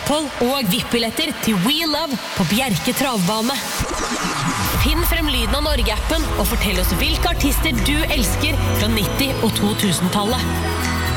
opphold og VIP-billetter til We Love på Bjerke Travbane. Finn frem lyden av Norge-appen og fortell oss hvilke artister du elsker fra 90- og 2000-tallet.